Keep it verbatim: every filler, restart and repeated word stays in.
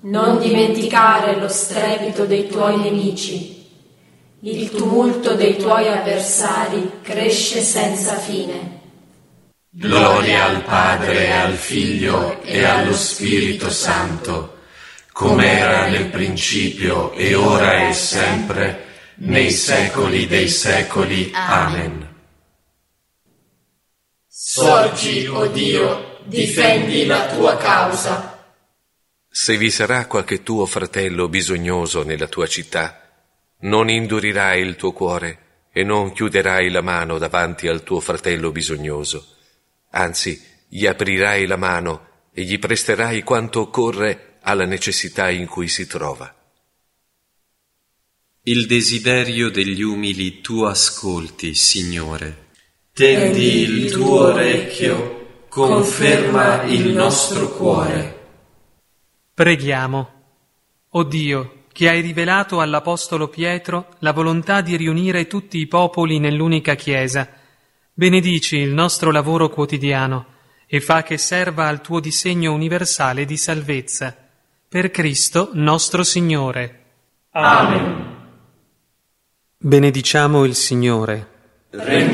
Non dimenticare lo strepito dei tuoi nemici. Il tumulto dei tuoi avversari cresce senza fine. Gloria al Padre, al Figlio e allo Spirito Santo, come era nel principio e ora e sempre, nei secoli dei secoli. Amen. Sorgi, o Dio, difendi la tua causa. Se vi sarà qualche tuo fratello bisognoso nella tua città, non indurirai il tuo cuore e non chiuderai la mano davanti al tuo fratello bisognoso. Anzi, gli aprirai la mano e gli presterai quanto occorre alla necessità in cui si trova. Il desiderio degli umili tu ascolti, Signore. Tendi il tuo orecchio, conferma il nostro cuore. Preghiamo. O Dio, che hai rivelato all'Apostolo Pietro la volontà di riunire tutti i popoli nell'unica Chiesa, benedici il nostro lavoro quotidiano e fa che serva al tuo disegno universale di salvezza. Per Cristo nostro Signore. Amen. Benediciamo il Signore. Regna